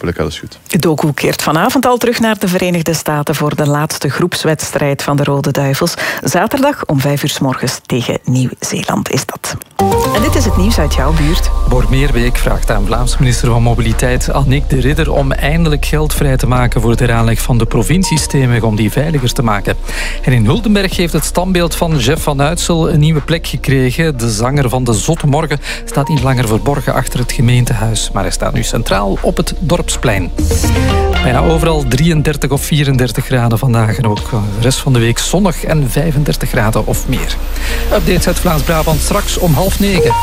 hopelijk alles goed. Doku keert vanavond al terug naar de Verenigde Staten voor de laatste groepswedstrijd van de Rode Duivels. Zaterdag om 5 uur 's morgens tegen Nieuw-Zeeland is dat. En dit is het nieuws uit jouw buurt. Bormeerbeek vraagt aan Vlaams minister van Mobiliteit Annick de Ridder om eindelijk geld vrij te maken voor de aanleg van de provinciesteenweg om die veiliger te maken. En in Huldenberg heeft het standbeeld van Jeff van Uitsel een nieuwe plek gekregen. De zanger van de Zotte Morgen staat niet langer verborgen achter het gemeentehuis, maar hij staat nu centraal op het Dorpsplein. Bijna overal 33 of 34 graden vandaag en ook de rest van de week zonnig en 35 graden of meer. Updates uit Vlaams-Brabant straks om 8:30.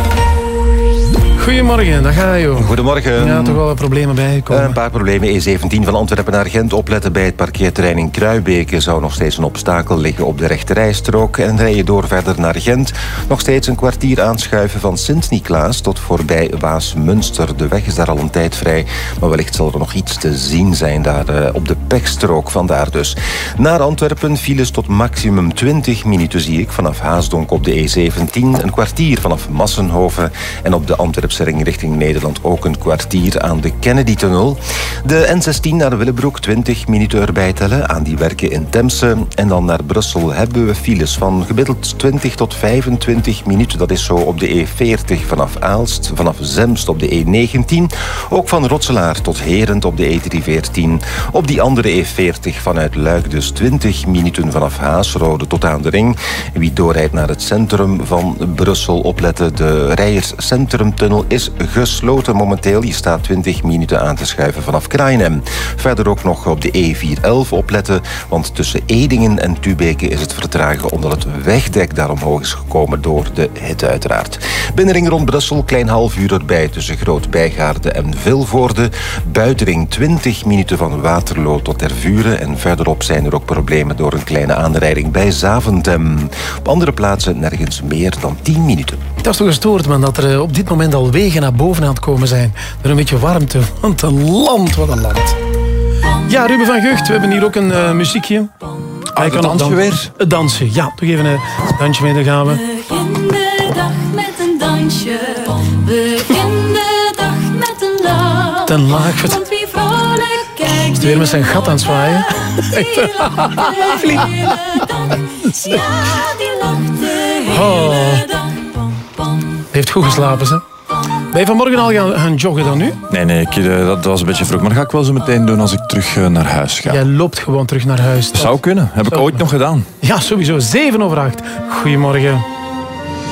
Goedemorgen, daar ga je. Goedemorgen. Ja, toch wel wat problemen bijgekomen. Een paar problemen. E17 van Antwerpen naar Gent. Opletten bij het parkeerterrein in Kruibeke. Zou nog steeds een obstakel liggen op de rechterrijstrook. En rij je door verder naar Gent. Nog steeds een kwartier aanschuiven van Sint-Niklaas tot voorbij Waasmunster. De weg is daar al een tijd vrij. Maar wellicht zal er nog iets te zien zijn daar op de pechstrook. Vandaar dus. Naar Antwerpen files tot maximum 20 minuten zie ik. Vanaf Haasdonk op de E17. Een kwartier vanaf Massenhoven. En op de Antwerpse ring richting Nederland ook een kwartier aan de Kennedy-tunnel. De N16 naar Willebroek 20 minuten erbij tellen aan die werken in Temse. En dan naar Brussel hebben we files van gemiddeld 20 tot 25 minuten. Dat is zo op de E40 vanaf Aalst, vanaf Zemst op de E19. Ook van Rotselaar tot Herent op de E314. Op die andere E40 vanuit Luik dus 20 minuten vanaf Haasrode tot aan de ring. Wie doorrijdt naar het centrum van Brussel, opletten. De Rijers Centrumtunnel is gesloten momenteel. Je staat 20 minuten aan te schuiven vanaf Krainem. Verder ook nog op de E411 opletten, want tussen Edingen en Tubeke is het vertragen omdat het wegdek daar omhoog is gekomen door de hitte uiteraard. Binnenring rond Brussel, klein half uur erbij tussen Groot-Bijgaarde en Vilvoorde. Buitenring 20 minuten van Waterloo tot Tervuren en verderop zijn er ook problemen door een kleine aanrijding bij Zaventem. Op andere plaatsen nergens meer dan 10 minuten. Dat is toch gestoord, man, dat er op dit moment al wegen naar boven aan het komen zijn. Door een beetje warmte. Want een land, wat een land. Ja, Ruben van Gucht, we hebben hier ook een muziekje. Hij kan dansje weer? Het dansje, ja. Toch even een dansje mee, daar gaan we. Begin de dag met een dansje. Begin de dag met een lach. Ten laag. Want wie vrolijk kijkt, Is weer met zijn gat aan het zwaaien. Ja, die lacht de Oh. hele dag. Heeft goed geslapen, ze. Ben je vanmorgen al gaan joggen dan nu? Nee, dat was een beetje vroeg. Maar dat ga ik wel zo meteen doen als ik terug naar huis ga. Jij loopt gewoon terug naar huis. Dat zou kunnen. Heb ik ooit nog gedaan. Ja, sowieso. 7:07. Goedemorgen.